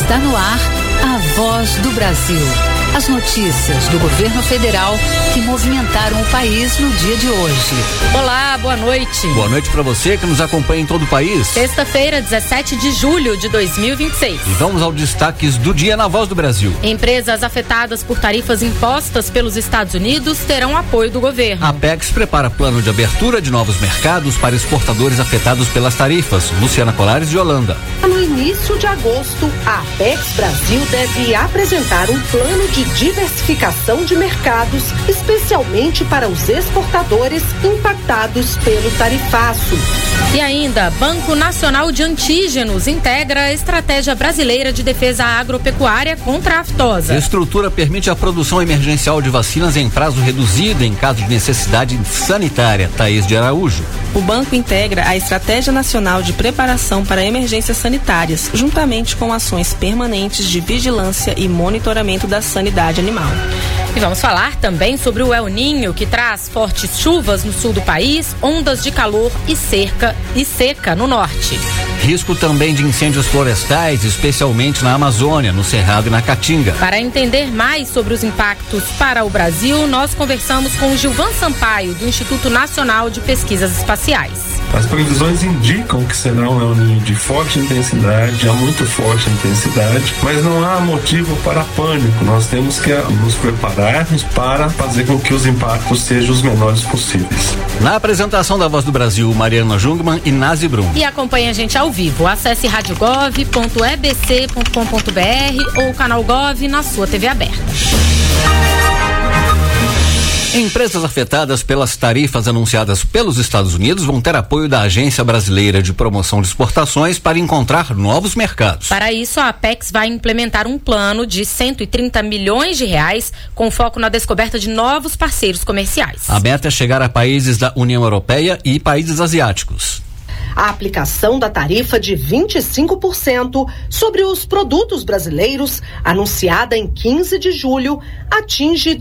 Está no ar a Voz do Brasil. As notícias do governo federal que movimentaram o país no dia de hoje. Olá, boa noite. Boa noite para você que nos acompanha em todo o país. Sexta-feira, 17 de julho de 2026. E vamos aos destaques do dia na Voz do Brasil. Empresas afetadas por tarifas impostas pelos Estados Unidos terão apoio do governo. A Apex prepara plano de abertura de novos mercados para exportadores afetados pelas tarifas. Luciana Colares de Holanda. No início de agosto, a Apex Brasil deve apresentar um plano de diversificação de mercados, especialmente para os exportadores impactados pelo tarifaço. E ainda, Banco Nacional de Antígenos integra a Estratégia Brasileira de Defesa Agropecuária contra a aftosa. A estrutura permite a produção emergencial de vacinas em prazo reduzido em caso de necessidade sanitária. Thaís de Araújo. O banco integra a Estratégia Nacional de Preparação para Emergências Sanitárias, juntamente com ações permanentes de vigilância e monitoramento da sanidade animal. E vamos falar também sobre o El Niño, que traz fortes chuvas no sul do país, ondas de calor e seca no norte. Risco também de incêndios florestais, especialmente na Amazônia, no Cerrado e na Caatinga. Para entender mais sobre os impactos para o Brasil, nós conversamos com o Gilvan Sampaio, do Instituto Nacional de Pesquisas Espaciais. As previsões indicam que será um El Niño de forte intensidade, a muito forte intensidade, mas não há motivo para pânico. Nós temos que nos prepararmos para fazer com que os impactos sejam os menores possíveis. Na apresentação da Voz do Brasil, Mariana Jungmann e Nazi Brum. E acompanhe a gente ao vivo. Acesse radiogov.ebc.com.br ou o canal Gov na sua TV aberta. Empresas afetadas pelas tarifas anunciadas pelos Estados Unidos vão ter apoio da Agência Brasileira de Promoção de Exportações para encontrar novos mercados. Para isso, a Apex vai implementar um plano de 130 milhões de reais com foco na descoberta de novos parceiros comerciais. A meta é chegar a países da União Europeia e países asiáticos. A aplicação da tarifa de 25% sobre os produtos brasileiros, anunciada em 15 de julho, atinge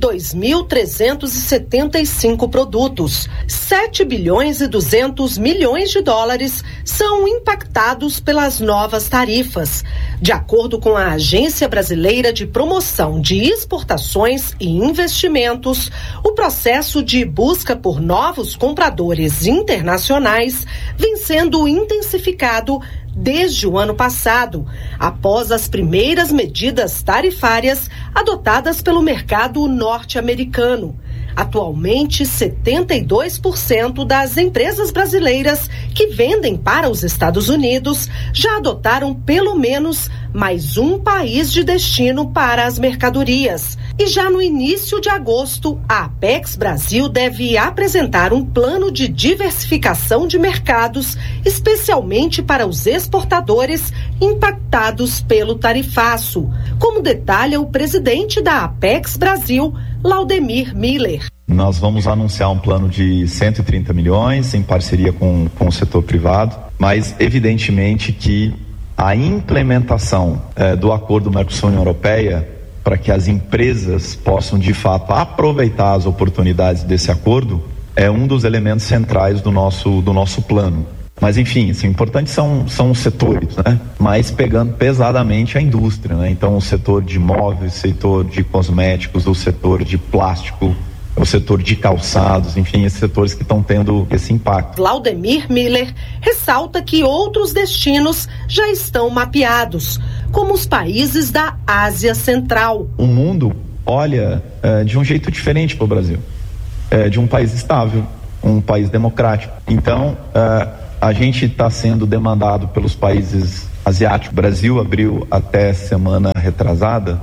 2.375 produtos. 7 bilhões e 200 milhões de dólares são impactados pelas novas tarifas. De acordo com a Agência Brasileira de Promoção de Exportações e Investimentos, o processo de busca por novos compradores internacionais vem sendo intensificado desde o ano passado, após as primeiras medidas tarifárias adotadas pelo mercado norte-americano. Atualmente, 72% das empresas brasileiras que vendem para os Estados Unidos já adotaram pelo menos mais um país de destino para as mercadorias. E já no início de agosto, a Apex Brasil deve apresentar um plano de diversificação de mercados, especialmente para os exportadores impactados pelo tarifaço, como detalha o presidente da Apex Brasil, Laudemir Miller. Nós vamos anunciar um plano de 130 milhões em parceria com o setor privado, mas evidentemente que a implementação do acordo Mercosul-União Europeia, para que as empresas possam de fato aproveitar as oportunidades desse acordo, é um dos elementos centrais do nosso plano. Mas enfim, assim, importantes são os setores, né? Mas pegando pesadamente a indústria, né? Então o setor de móveis, o setor de cosméticos, o setor de plástico, o setor de calçados, enfim, esses setores que estão tendo esse impacto. Laudemir Miller ressalta que outros destinos já estão mapeados, como os países da Ásia Central. O mundo olha de um jeito diferente para o Brasil, de um país estável, um país democrático. Então, a gente está sendo demandado pelos países asiáticos. O Brasil abriu até semana retrasada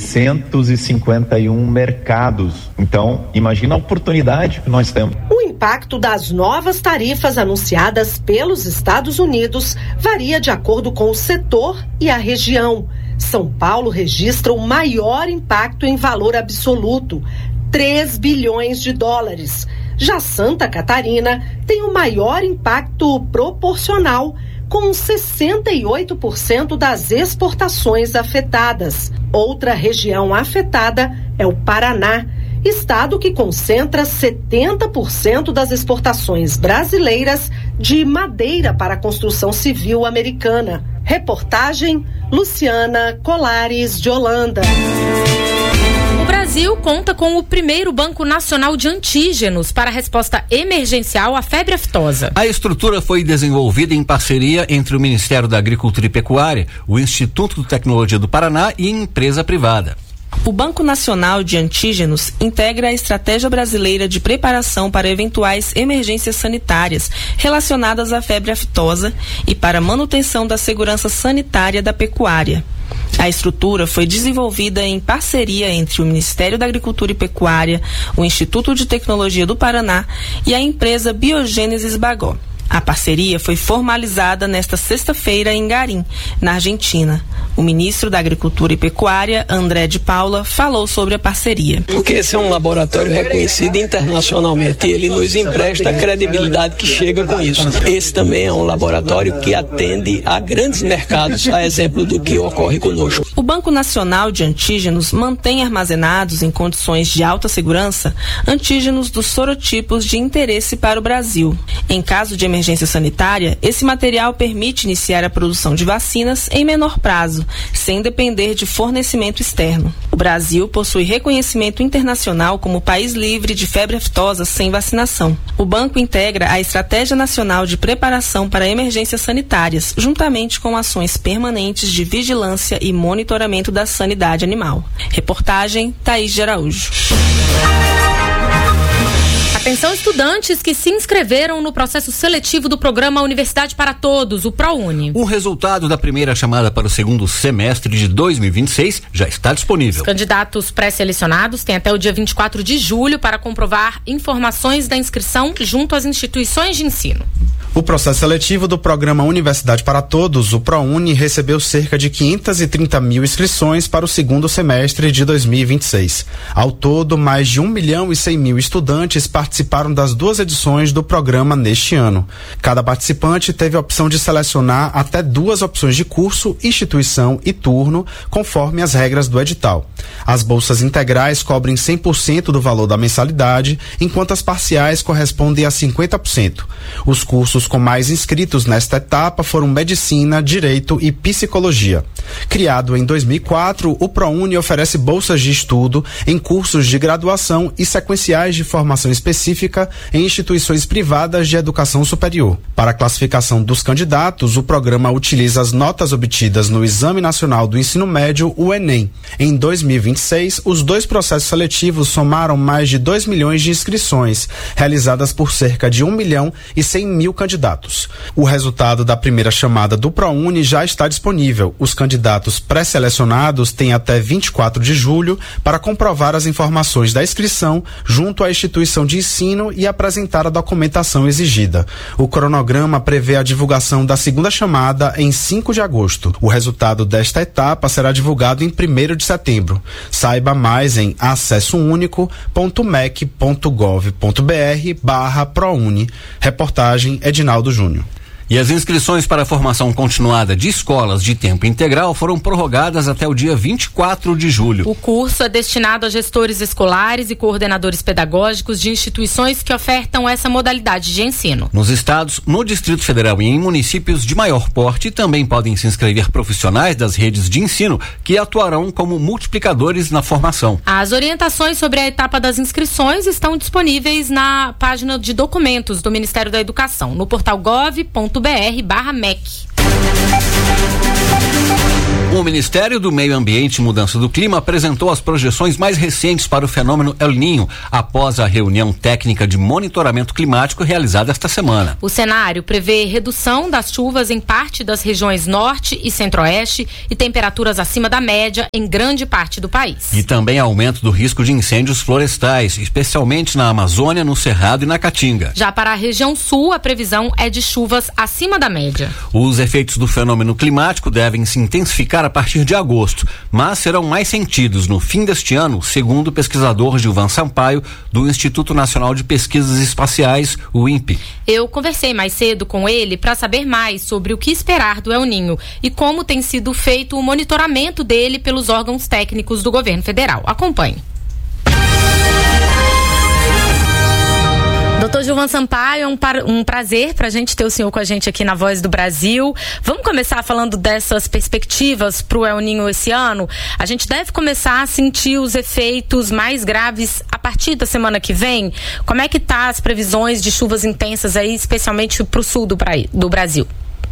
651 mercados. Então, imagina a oportunidade que nós temos. O impacto das novas tarifas anunciadas pelos Estados Unidos varia de acordo com o setor e a região. São Paulo registra o maior impacto em valor absoluto, 3 bilhões de dólares. Já Santa Catarina tem o maior impacto proporcional, com 68% das exportações afetadas. Outra região afetada é o Paraná, estado que concentra 70% das exportações brasileiras de madeira para a construção civil americana. Reportagem Luciana Colares de Holanda. O Brasil conta com o primeiro Banco Nacional de Antígenos para a resposta emergencial à febre aftosa. A estrutura foi desenvolvida em parceria entre o Ministério da Agricultura e Pecuária, o Instituto de Tecnologia do Paraná e empresa privada. O Banco Nacional de Antígenos integra a Estratégia Brasileira de Preparação para eventuais emergências sanitárias relacionadas à febre aftosa e para manutenção da segurança sanitária da pecuária. A estrutura foi desenvolvida em parceria entre o Ministério da Agricultura e Pecuária, o Instituto de Tecnologia do Paraná e a empresa Biogênesis Bagó. A parceria foi formalizada nesta sexta-feira em Garim, na Argentina. O ministro da Agricultura e Pecuária, André de Paula, falou sobre a parceria. Porque esse é um laboratório reconhecido internacionalmente e ele nos empresta a credibilidade que chega com isso. Esse também é um laboratório que atende a grandes mercados, a exemplo do que ocorre conosco. O Banco Nacional de Antígenos mantém armazenados em condições de alta segurança antígenos dos sorotipos de interesse para o Brasil. Em caso de emergência sanitária, esse material permite iniciar a produção de vacinas em menor prazo, sem depender de fornecimento externo. O Brasil possui reconhecimento internacional como país livre de febre aftosa sem vacinação. O banco integra a Estratégia Nacional de Preparação para Emergências Sanitárias, juntamente com ações permanentes de vigilância e monitoramento da sanidade animal. Reportagem Thaís de Araújo. Atenção, estudantes que se inscreveram no processo seletivo do programa Universidade para Todos, o ProUni. O resultado da primeira chamada para o segundo semestre de 2026 já está disponível. Os candidatos pré-selecionados têm até o dia 24 de julho para comprovar informações da inscrição junto às instituições de ensino. O processo seletivo do programa Universidade para Todos, o ProUni, recebeu cerca de 530 mil inscrições para o segundo semestre de 2026. Ao todo, mais de 1.100.000 estudantes participaram das duas edições do programa neste ano. Cada participante teve a opção de selecionar até 2 opções de curso, instituição e turno, conforme as regras do edital. As bolsas integrais cobrem 100% do valor da mensalidade, enquanto as parciais correspondem a 50%. Os cursos com mais inscritos nesta etapa foram Medicina, Direito e Psicologia. Criado em 2004, o ProUni oferece bolsas de estudo em cursos de graduação e sequenciais de formação específica em instituições privadas de educação superior. Para a classificação dos candidatos, o programa utiliza as notas obtidas no Exame Nacional do Ensino Médio, o Enem. Em 2026, os 2 processos seletivos somaram mais de 2 milhões de inscrições, realizadas por cerca de 1.100.000 candidatos. O resultado da primeira chamada do ProUni já está disponível. Os candidatos pré-selecionados têm até 24 de julho para comprovar as informações da inscrição junto à instituição de ensino e apresentar a documentação exigida. O cronograma prevê a divulgação da segunda chamada em 5 de agosto. O resultado desta etapa será divulgado em 1º de setembro. Saiba mais em acessounico.mec.gov.br/ProUni. Reportagem Edinaldo Júnior. E as inscrições para a formação continuada de escolas de tempo integral foram prorrogadas até o dia 24 de julho. O curso é destinado a gestores escolares e coordenadores pedagógicos de instituições que ofertam essa modalidade de ensino. Nos estados, no Distrito Federal e em municípios de maior porte, também podem se inscrever profissionais das redes de ensino que atuarão como multiplicadores na formação. As orientações sobre a etapa das inscrições estão disponíveis na página de documentos do Ministério da Educação, no portal gov.br/MEC. O Ministério do Meio Ambiente e Mudança do Clima apresentou as projeções mais recentes para o fenômeno El Niño após a reunião técnica de monitoramento climático realizada esta semana. O cenário prevê redução das chuvas em parte das regiões norte e centro-oeste e temperaturas acima da média em grande parte do país. E também aumento do risco de incêndios florestais, especialmente na Amazônia, no Cerrado e na Caatinga. Já para a região sul, a previsão é de chuvas acima da média. Os efeitos do fenômeno climático devem se intensificar a partir de agosto, mas serão mais sentidos no fim deste ano, segundo o pesquisador Gilvan Sampaio, do Instituto Nacional de Pesquisas Espaciais, o INPE. Eu conversei mais cedo com ele para saber mais sobre o que esperar do El Niño e como tem sido feito o monitoramento dele pelos órgãos técnicos do governo federal. Acompanhe. Doutor Gilvan Sampaio, é um prazer para a gente ter o senhor com a gente aqui na Voz do Brasil. Vamos começar falando dessas perspectivas para o El Niño esse ano? A gente deve começar a sentir os efeitos mais graves a partir da semana que vem? Como é que tá as previsões de chuvas intensas aí, especialmente para o sul do Brasil?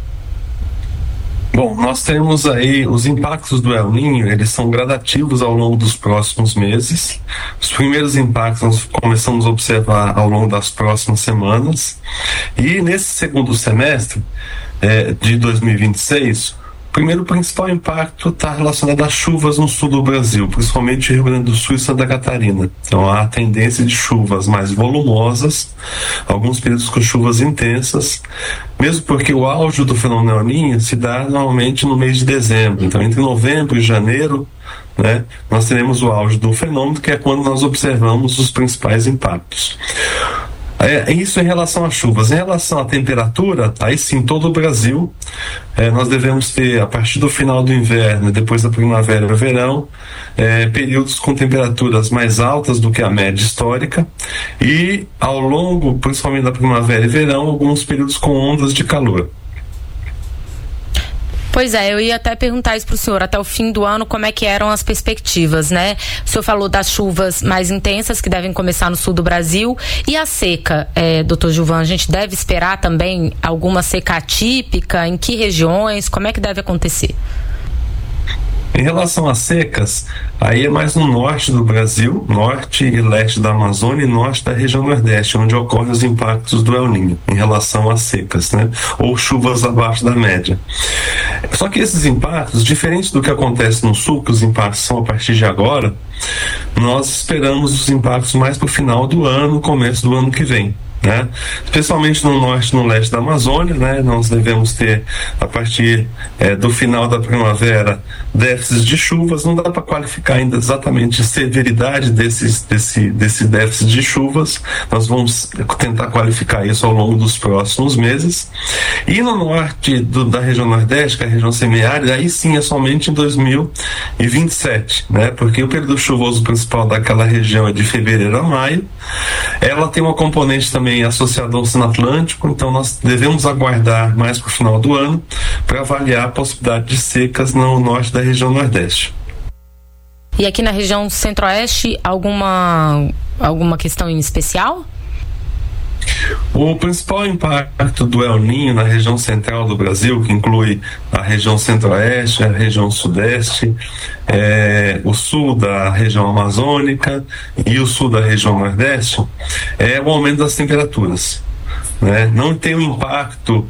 Bom, nós temos aí os impactos do El Niño, eles são gradativos ao longo dos próximos meses. Os primeiros impactos nós começamos a observar ao longo das próximas semanas. E nesse segundo semestre de 2026, o primeiro principal impacto está relacionado às chuvas no sul do Brasil, principalmente Rio Grande do Sul e Santa Catarina. Então há a tendência de chuvas mais volumosas, alguns períodos com chuvas intensas, mesmo porque o auge do fenômeno El Niño se dá normalmente no mês de dezembro. Então entre novembro e janeiro, né, nós teremos o auge do fenômeno, que é quando nós observamos os principais impactos. Isso em relação às chuvas. Em relação à temperatura, aí sim, todo o Brasil, nós devemos ter, a partir do final do inverno, depois da primavera e verão, períodos com temperaturas mais altas do que a média histórica, e ao longo, principalmente da primavera e verão, alguns períodos com ondas de calor. Pois é, eu ia até perguntar isso para o senhor, até o fim do ano, como é que eram as perspectivas, né? O senhor falou das chuvas mais intensas que devem começar no sul do Brasil, e a seca, doutor Gilvan, a gente deve esperar também alguma seca atípica? Em que regiões? Como é que deve acontecer? Em relação às secas, aí é mais no norte do Brasil, norte e leste da Amazônia e norte da região nordeste, onde ocorrem os impactos do El Niño, em relação às secas, né? Ou chuvas abaixo da média. Só que esses impactos, diferentes do que acontece no sul, que os impactos são a partir de agora, nós esperamos os impactos mais para o final do ano, começo do ano que vem. Né? Especialmente no norte e no leste da Amazônia, né? Nós devemos ter, a partir do final da primavera, déficits de chuvas. Não dá para qualificar ainda exatamente a severidade desse déficit de chuvas. Nós vamos tentar qualificar isso ao longo dos próximos meses. E no norte da região nordeste, que é a região semiárida, aí sim é somente em 2027, né? Porque o período chuvoso principal daquela região é de fevereiro a maio. Ela tem uma componente também associado ao Oceano Atlântico, então nós devemos aguardar mais para o final do ano para avaliar a possibilidade de secas no norte da região nordeste. E aqui na região centro-oeste, alguma questão em especial? O principal impacto do El Niño na região central do Brasil, que inclui a região centro-oeste, a região sudeste, o sul da região amazônica e o sul da região nordeste, é o aumento das temperaturas, né? Não tem um impacto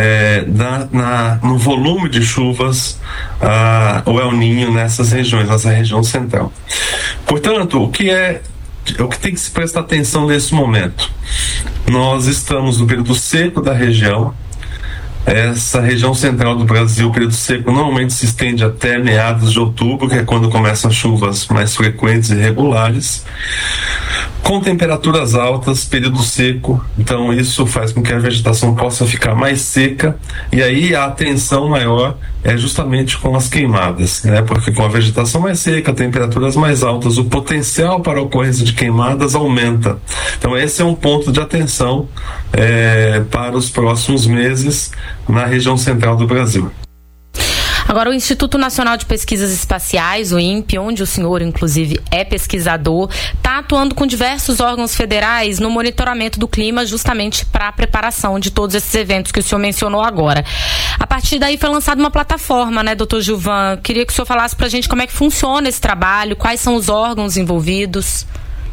no volume de chuvas o El Niño nessas regiões, nessa região central. Portanto, o que tem que se prestar atenção nesse momento? Nós estamos no período seco da região. Essa região central do Brasil, o período seco normalmente se estende até meados de outubro, que é quando começam as chuvas mais frequentes e regulares, com temperaturas altas, período seco. Então isso faz com que a vegetação possa ficar mais seca, e aí a atenção maior é justamente com as queimadas, né? Porque com a vegetação mais seca, temperaturas mais altas, o potencial para a ocorrência de queimadas aumenta. Então esse é um ponto de atenção para os próximos meses na região central do Brasil. Agora, o Instituto Nacional de Pesquisas Espaciais, o INPE, onde o senhor, inclusive, é pesquisador, está atuando com diversos órgãos federais no monitoramento do clima, justamente para a preparação de todos esses eventos que o senhor mencionou agora. A partir daí foi lançada uma plataforma, né, doutor Gilvan? Queria que o senhor falasse para a gente como é que funciona esse trabalho, quais são os órgãos envolvidos.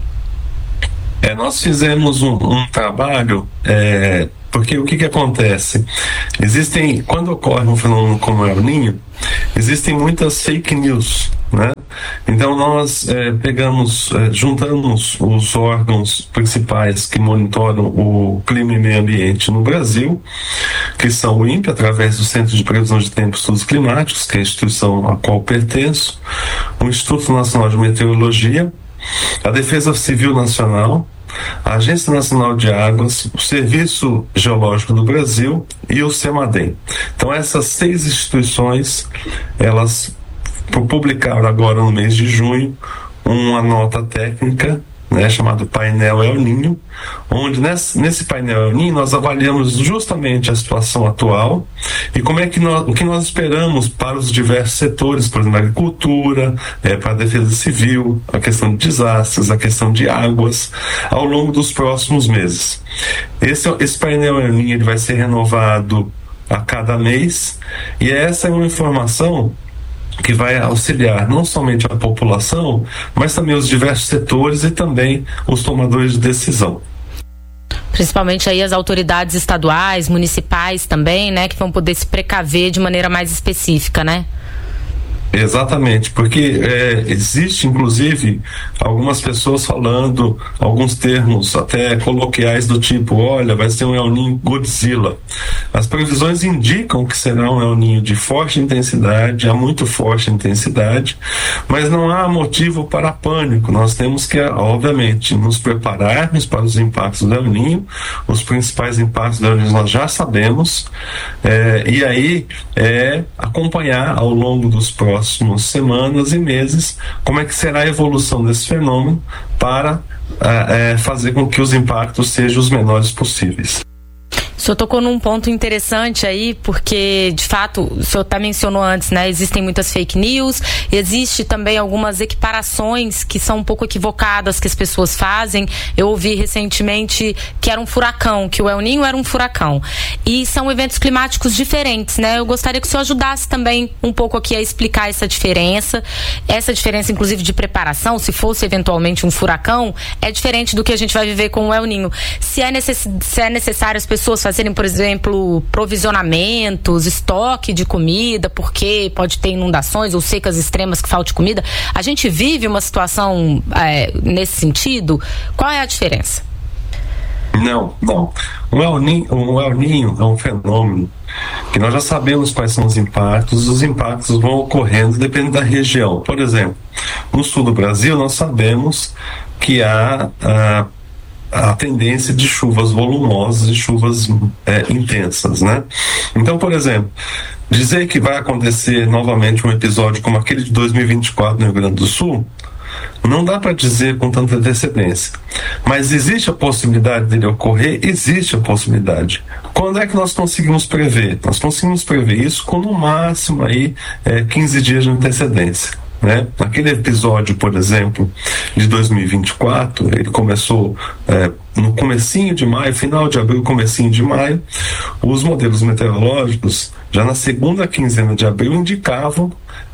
Nós fizemos um trabalho, porque o que acontece? Quando ocorre um fenômeno como o El Niño, existem muitas fake news, né? Então nós juntamos os órgãos principais que monitoram o clima e meio ambiente no Brasil, que são o INPE, através do Centro de Previsão de Tempo e Estudos Climáticos, que é a instituição a qual pertenço, o Instituto Nacional de Meteorologia, a Defesa Civil Nacional, a Agência Nacional de Águas, o Serviço Geológico do Brasil e o CEMADEM. Então essas 6 instituições, elas publicaram agora no mês de junho uma nota técnica né, chamado painel El Niño, onde nesse painel El Niño nós avaliamos justamente a situação atual e como é que o que nós esperamos para os diversos setores, por exemplo, a agricultura, para a defesa civil, a questão de desastres, a questão de águas, ao longo dos próximos meses. Esse painel El Niño ele vai ser renovado a cada mês, e essa é uma informação que vai auxiliar não somente a população, mas também os diversos setores e também os tomadores de decisão. Principalmente aí as autoridades estaduais, municipais também, né, que vão poder se precaver de maneira mais específica, né? Exatamente, porque existe inclusive algumas pessoas falando alguns termos até coloquiais do tipo, olha, vai ser um El Niño Godzilla. As previsões indicam que será um El Niño de forte intensidade, a muito forte intensidade, mas não há motivo para pânico. Nós temos que, obviamente, nos prepararmos para os impactos do El Niño. Os principais impactos do El Niño nós já sabemos, e aí acompanhar ao longo dos próximos semanas e meses como é que será a evolução desse fenômeno para fazer com que os impactos sejam os menores possíveis. O senhor tocou num ponto interessante aí, porque, de fato, o senhor até mencionou antes, né? Existem muitas fake news, existe também algumas equiparações que são um pouco equivocadas que as pessoas fazem. Eu ouvi recentemente que era um furacão, que o El Niño era um furacão. E são eventos climáticos diferentes, né? Eu gostaria que o senhor ajudasse também um pouco aqui a explicar essa diferença, inclusive de preparação. Se fosse eventualmente um furacão, é diferente do que a gente vai viver com o El Niño. Se é necessário as pessoas fazerem, por exemplo, provisionamentos, estoque de comida, porque pode ter inundações ou secas extremas que falte comida. A gente vive uma situação nesse sentido? Qual é a diferença? Não. O El Niño é um fenômeno que nós já sabemos quais são os impactos vão ocorrendo dependendo da região. Por exemplo, no sul do Brasil nós sabemos que há a tendência de chuvas volumosas e chuvas intensas, né? Então, por exemplo, dizer que vai acontecer novamente um episódio como aquele de 2024 no Rio Grande do Sul, não dá para dizer com tanta antecedência. Mas existe a possibilidade dele ocorrer? Existe a possibilidade. Quando é que nós conseguimos prever? Nós conseguimos prever isso com no máximo aí 15 dias de antecedência. Né? Naquele episódio, por exemplo, de 2024, ele começou no comecinho de maio, final de abril, comecinho de maio. Os modelos meteorológicos, já na segunda quinzena de abril, indicavam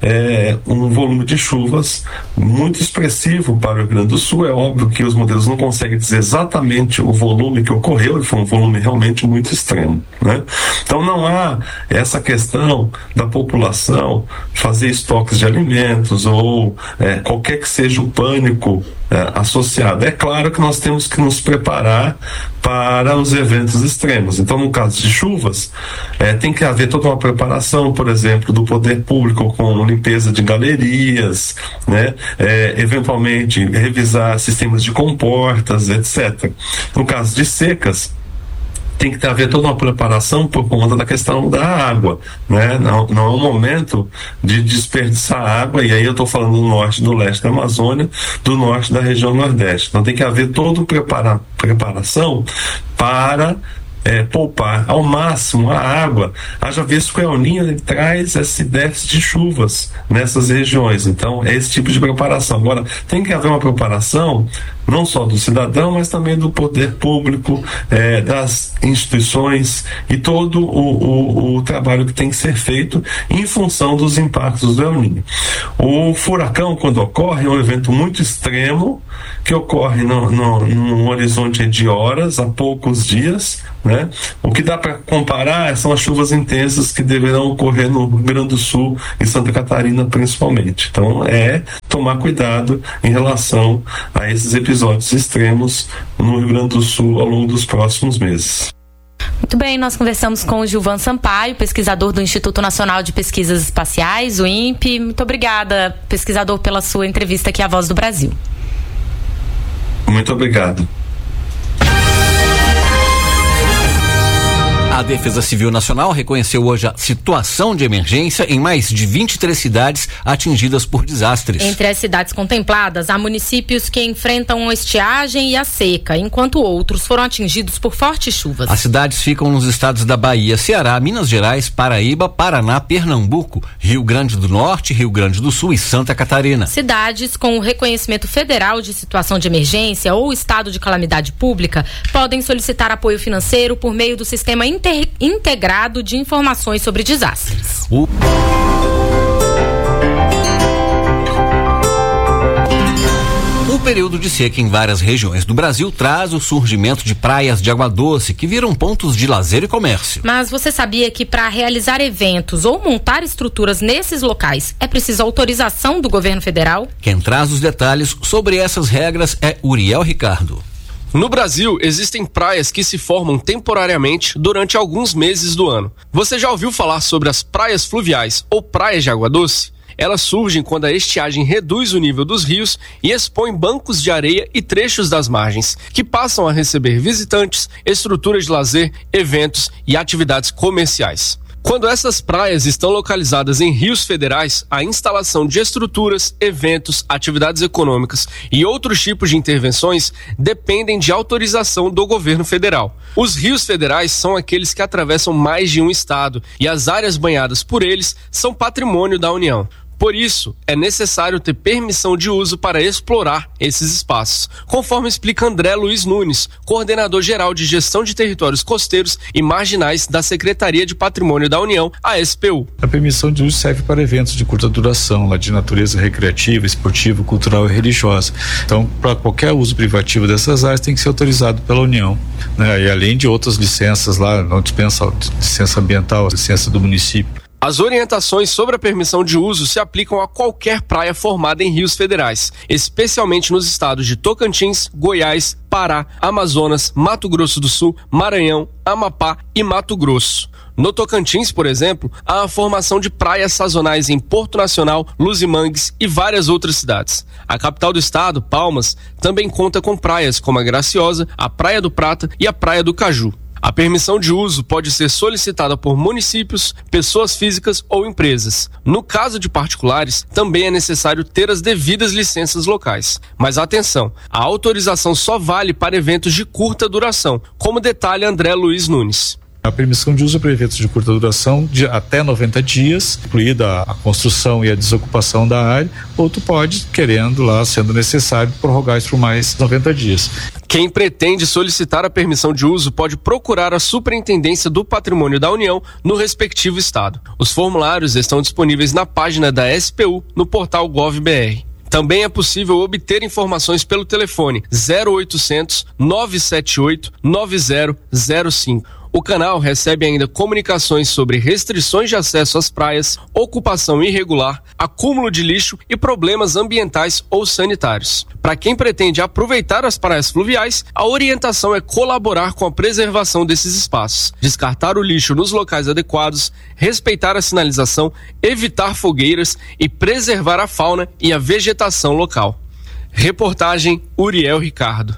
um volume de chuvas muito expressivo para o Rio Grande do Sul. É óbvio que os modelos não conseguem dizer exatamente o volume que ocorreu, e foi um volume realmente muito extremo, né? Então não há essa questão da população fazer estoques de alimentos ou qualquer que seja o pânico associado. É claro que nós temos que nos preparar para os eventos extremos. Então, no caso de chuvas, tem que haver toda uma preparação, por exemplo, do poder público com limpeza de galerias, né? Eventualmente revisar sistemas de comportas, etc. No caso de secas, tem que haver toda uma preparação por conta da questão da água, né? Não é um momento de desperdiçar água, e aí eu estou falando do norte, do leste da Amazônia, do norte da região nordeste. Então tem que haver toda preparação para poupar ao máximo a água. Haja visto que o El Niño ele traz esse déficit de chuvas nessas regiões. Então é esse tipo de preparação. Agora, tem que haver uma preparação não só do cidadão, mas também do poder público, das instituições e todo o trabalho que tem que ser feito em função dos impactos do El Niño. O furacão, quando ocorre, é um evento muito extremo que ocorre num horizonte de horas, a poucos dias, né? O que dá para comparar são as chuvas intensas que deverão ocorrer no Rio Grande do Sul e Santa Catarina principalmente. Então tomar cuidado em relação a esses episódios extremos no Rio Grande do Sul ao longo dos próximos meses. Muito bem, nós conversamos com o Gilvan Sampaio, pesquisador do Instituto Nacional de Pesquisas Espaciais, o INPE. Muito obrigada, pesquisador, pela sua entrevista aqui à Voz do Brasil. Muito obrigado. A Defesa Civil Nacional reconheceu hoje a situação de emergência em mais de 23 cidades atingidas por desastres. Entre as cidades contempladas, há municípios que enfrentam a estiagem e a seca, enquanto outros foram atingidos por fortes chuvas. As cidades ficam nos estados da Bahia, Ceará, Minas Gerais, Paraíba, Paraná, Pernambuco, Rio Grande do Norte, Rio Grande do Sul e Santa Catarina. Cidades com o reconhecimento federal de situação de emergência ou estado de calamidade pública podem solicitar apoio financeiro por meio do Sistema Integrado de Informações sobre Desastres. O período de seca em várias regiões do Brasil traz o surgimento de praias de água doce que viram pontos de lazer e comércio. Mas você sabia que para realizar eventos ou montar estruturas nesses locais é preciso autorização do governo federal? Quem traz os detalhes sobre essas regras é Uriel Ricardo. No Brasil, existem praias que se formam temporariamente durante alguns meses do ano. Você já ouviu falar sobre as praias fluviais ou praias de água doce? Elas surgem quando a estiagem reduz o nível dos rios e expõe bancos de areia e trechos das margens, que passam a receber visitantes, estruturas de lazer, eventos e atividades comerciais. Quando essas praias estão localizadas em rios federais, a instalação de estruturas, eventos, atividades econômicas e outros tipos de intervenções dependem de autorização do governo federal. Os rios federais são aqueles que atravessam mais de um estado e as áreas banhadas por eles são patrimônio da União. Por isso, é necessário ter permissão de uso para explorar esses espaços, conforme explica André Luiz Nunes, coordenador geral de gestão de territórios costeiros e marginais da Secretaria de Patrimônio da União, a SPU. A permissão de uso serve para eventos de curta duração, lá de natureza recreativa, esportiva, cultural e religiosa. Então, para qualquer uso privativo dessas áreas tem que ser autorizado pela União, né? E além de outras licenças lá, não dispensa licença ambiental, licença do município. As orientações sobre a permissão de uso se aplicam a qualquer praia formada em rios federais, especialmente nos estados de Tocantins, Goiás, Pará, Amazonas, Mato Grosso do Sul, Maranhão, Amapá e Mato Grosso. No Tocantins, por exemplo, há a formação de praias sazonais em Porto Nacional, Luzimangues e várias outras cidades. A capital do estado, Palmas, também conta com praias como a Graciosa, a Praia do Prata e a Praia do Caju. A permissão de uso pode ser solicitada por municípios, pessoas físicas ou empresas. No caso de particulares, também é necessário ter as devidas licenças locais. Mas atenção, a autorização só vale para eventos de curta duração, como detalha André Luiz Nunes. A permissão de uso para eventos de curta duração de até 90 dias, incluída a construção e a desocupação da área, ou tu pode, querendo lá, sendo necessário, prorrogar isso por mais 90 dias. Quem pretende solicitar a permissão de uso pode procurar a Superintendência do Patrimônio da União no respectivo estado. Os formulários estão disponíveis na página da SPU no portal Gov.br. Também é possível obter informações pelo telefone 0800 978 9005. O canal recebe ainda comunicações sobre restrições de acesso às praias, ocupação irregular, acúmulo de lixo e problemas ambientais ou sanitários. Para quem pretende aproveitar as praias fluviais, a orientação é colaborar com a preservação desses espaços, descartar o lixo nos locais adequados, respeitar a sinalização, evitar fogueiras e preservar a fauna e a vegetação local. Reportagem Uriel Ricardo.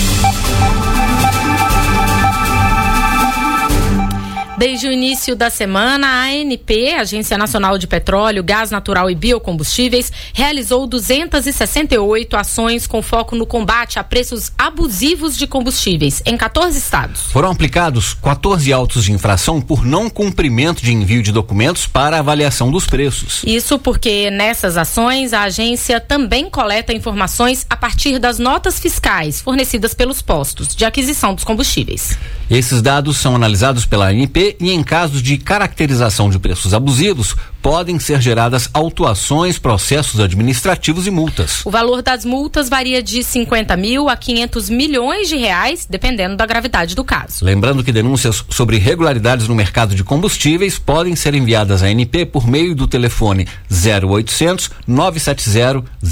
Desde o início da semana, a ANP, Agência Nacional de Petróleo, Gás Natural e Biocombustíveis, realizou 268 ações com foco no combate a preços abusivos de combustíveis em 14 estados. Foram aplicados 14 autos de infração por não cumprimento de envio de documentos para avaliação dos preços. Isso porque nessas ações a agência também coleta informações a partir das notas fiscais fornecidas pelos postos de aquisição dos combustíveis. Esses dados são analisados pela ANP e, em casos de caracterização de preços abusivos, podem ser geradas autuações, processos administrativos e multas. O valor das multas varia de 50 mil a 500 milhões de reais, dependendo da gravidade do caso. Lembrando que denúncias sobre irregularidades no mercado de combustíveis podem ser enviadas à ANP por meio do telefone 0800 970